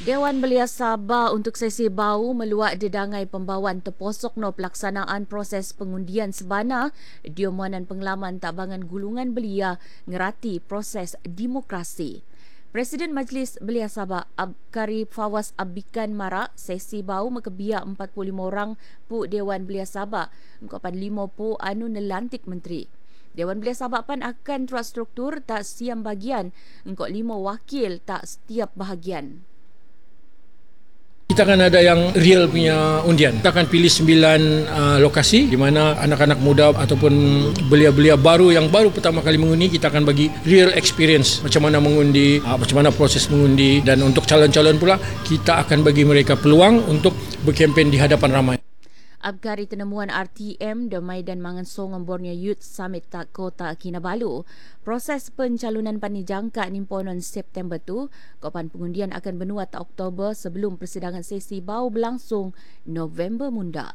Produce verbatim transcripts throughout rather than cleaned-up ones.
Dewan Belia Sabah untuk sesi bau meluat dedangai pembawaan terposok no pelaksanaan proses pengundian sebana diomuanan pengalaman tabangan gulungan belia ngerati proses demokrasi. Presiden Majlis Belia Sabah Abkari Fawaz Abikan Marak sesi bau mekebiak empat puluh lima orang pu Dewan Belia Sabah engkaupan lima pu anu nelantik menteri. Dewan Belia Sabah pan akan terstruktur tak siam bagian engkau lima wakil tak setiap bahagian. Kita akan ada yang real punya undian. Kita akan pilih sembilan uh, lokasi di mana anak-anak muda ataupun belia-belia baru yang baru pertama kali mengundi, kita akan bagi real experience macam mana mengundi, uh, macam mana proses mengundi, dan untuk calon-calon pula kita akan bagi mereka peluang untuk berkempen di hadapan ramai. Abkari Tenemuan R T M Damai dan Mangan Songon Borneo Youth Summit tak Kota Kinabalu. Proses pencalonan pani jangka nimponon September tu, kapan pengundian akan benua tak Oktober sebelum persidangan sesi bau berlangsung November munda.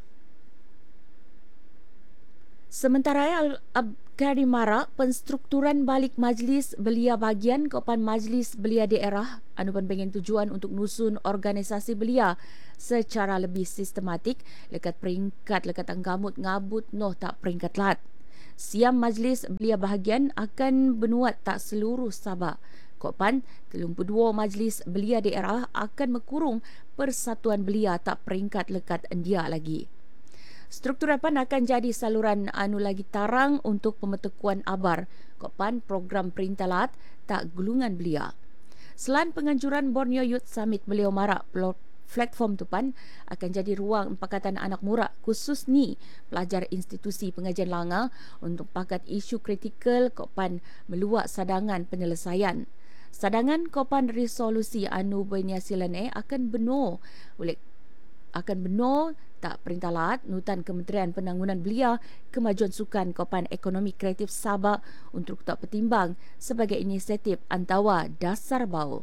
Sementara Abkari Marak, penstrukturan balik Majlis Belia Bagian kapan Majlis Belia Daerah anupan pengen tujuan untuk nusun organisasi belia secara lebih sistematik lekat peringkat lekat anggamut ngabut noh tak peringkat lat. Siam Majlis Belia Bahagian akan benuat tak seluruh Sabah. Kopan tiga puluh dua Majlis Belia Daerah akan mekurung persatuan belia tak peringkat lekat India lagi. Struktur pan akan jadi saluran anu lagi tarang untuk pemetakuan abar kopan program perintah lat tak gulungan belia. Selain penganjuran Borneo Youth Summit beliau marak platform tu pan akan jadi ruang empakatan anak murak khusus ni pelajar institusi pengajian langa untuk pakat isu kritikal kopan meluak sadangan penyelesaian. Sadangan kopan resolusi anu berniasilan eh akan benar oleh akan benar tak perintah lat nutan Kementerian Penanggunan Belia Kemajuan Sukan Kopan Ekonomi Kreatif Sabah untuk tak pertimbang sebagai inisiatif antawa dasar bau.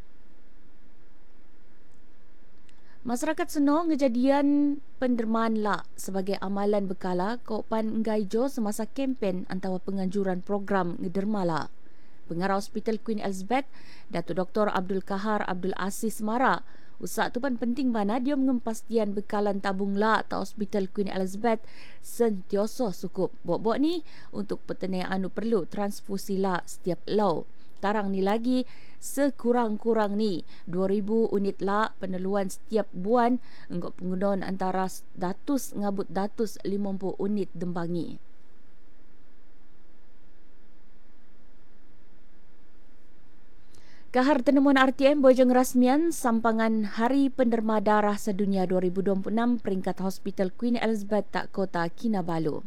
Masyarakat Senor ngejadian pendermaan lak sebagai amalan bekala Kopan Ngaijo semasa kempen antawa penganjuran program ngederma lak. Pengarah Hospital Queen Elizabeth, Datuk Doktor Abdul Kahar Abdul Aziz Marak, usaha tu pan penting mana dia mengempastian bekalan tabung la atau Hospital Queen Elizabeth sentiasa cukup. Bok-bok ni untuk petenai anu perlu transfusi la setiap lau. Tarang ni lagi sekurang-kurang ni dua ribu unit la peneluan setiap buan engkau penggunaan antara datus ngabut datus lima puluh unit dembangi. Kahar Tenemuan R T M bojong rasmian sampangan Hari Penderma Darah Sedunia dua ribu dua puluh enam peringkat Hospital Queen Elizabeth tak Kota Kinabalu.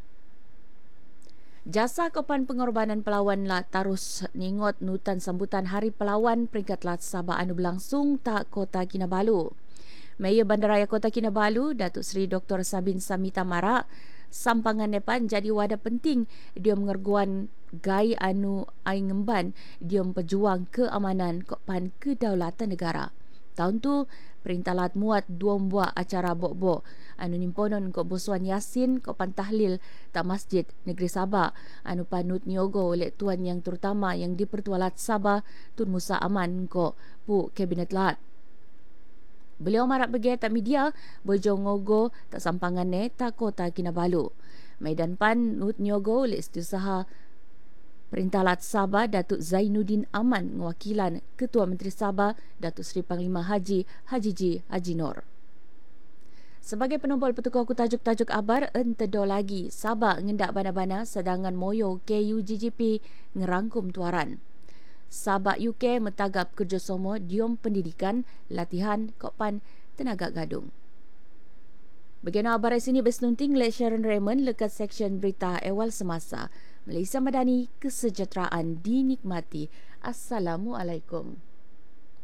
Jasa Kopan Pengorbanan Pelawan la tarus ningot nutan sambutan Hari Pelawan peringkat lat Sabah anu berlangsung tak Kota Kinabalu. Mayor Bandaraya Kota Kinabalu, Datuk Seri Doktor Sabin Samita Marak, sampangan depan jadi wadah penting dia mengerguan gai anu ai ngemban dia memperjuang keamanan kopan kedaulatan negara. Tahun tu perintah lat muat dua buah acara bok-bok anu nimponon kok Bosuan Yasin kopan tahlil tak Masjid Negeri Sabah anu panut niogo oleh tuan yang terutama yang dipertualat Sabah Tun Musa Aman kok pu kabinet lat. Beliau marak begitu tak media bojong ngogo tak sampangan ne tak Kota Kinabalu. Maidan pan nut nyogo oleh setiausaha Perintah Lat Sabah Datuk Zainuddin Aman mengwakilan Ketua Menteri Sabah Datuk Seri Panglima Haji Haji Ji Haji Nur. Sebagai penombol petukar ku tajuk-tajuk abar entedo lagi Sabah ngendak bana-bana sedangan moyo K U G G P ngerangkum tuaran. Sabah U K metagap kerjasama diom pendidikan, latihan, kopan, tenaga gadung. Bagaimana abar sini bersenunting oleh Sharon Raymond lekat seksyen berita awal semasa. Malaysia Madani, kesejahteraan dinikmati. Assalamualaikum.